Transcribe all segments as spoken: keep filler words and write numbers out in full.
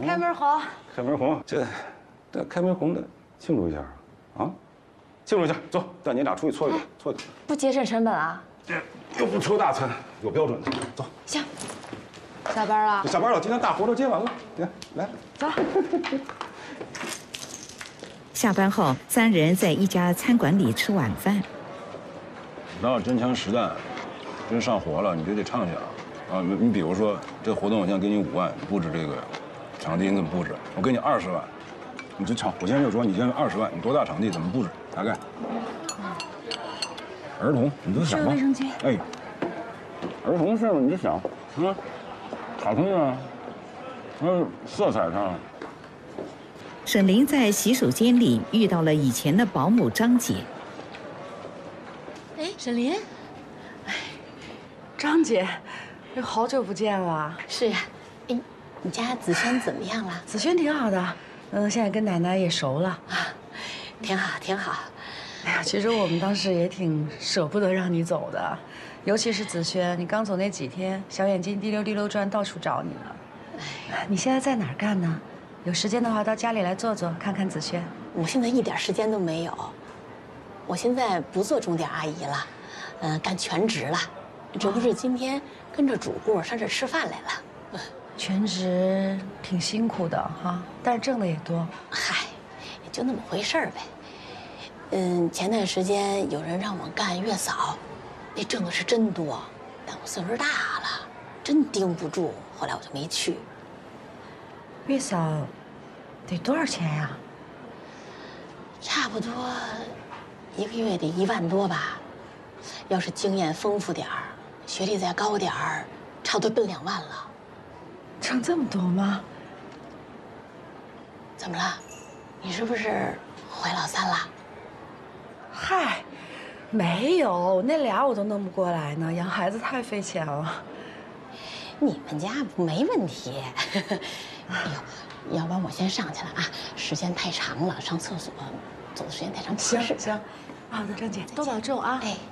开门红， 开门红，这这开门红的庆祝一下啊！庆祝一下，走，带你俩出去搓一顿，搓一顿。 不节省成本啊？ 这又不抽大餐，有标准的，走。 行，下班了。 下班了，今天大活都接完了，来来， 走。 下班后，三人在一家餐馆里吃晚饭。 你要真枪实弹，真上活了，你就得唱去了啊！你你比如说，这活动我现在给你五万，布置这个场地你怎么布置？我给你二十万，你就唱。我现在就说，你现在二十万，你多大场地怎么布置？大概。儿童，你就想吧。 卫生间。 哎，儿童事你就想，嗯，卡通啊，嗯，色彩上。 沈凌在洗手间里遇到了以前的保姆张姐。 哎，沈凌， 哎，张姐，这好久不见了。 是呀，哎，你家子轩怎么样了？ 子轩挺好的，嗯，现在跟奶奶也熟了啊，挺好，挺好。 哎呀，其实我们当时也挺舍不得让你走的，尤其是子轩，你刚走那几天，小眼睛滴溜滴溜转，到处找你呢。哎，你现在在哪儿干呢？有时间的话，到家里来坐坐，看看子轩。 我现在一点时间都没有，我现在不做钟点阿姨了，嗯、呃，干全职了。这不是今天跟着主顾上这吃饭来了。 全职挺辛苦的哈，但是挣的也多。 嗨，也就那么回事儿呗。嗯，前段时间有人让我干月嫂，那挣的是真多，但我岁数大了，真盯不住，后来我就没去。 月嫂得多少钱呀？ 差不多一个月得一万多吧。要是经验丰富点儿，学历再高点儿，差不多奔两万了。 挣这么多吗？ 怎么了？你是不是怀老三了？ 嗨，没有，那俩我都弄不过来呢，养孩子太费钱了。 你们家没问题。哎呦，要不然我先上去了啊，时间太长了，上厕所走的时间太长。 行行，好的，张姐，多保重啊。 哎。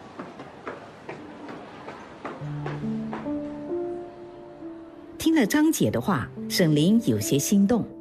听了张姐的话，沈凌有些心动。